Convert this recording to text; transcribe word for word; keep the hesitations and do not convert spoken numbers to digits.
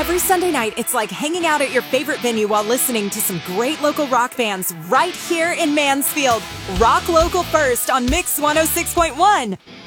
Every Sunday night, it's like hanging out at your favorite venue while listening to some great local rock bands right here in Mansfield. Rock local first on Mix one oh six point one.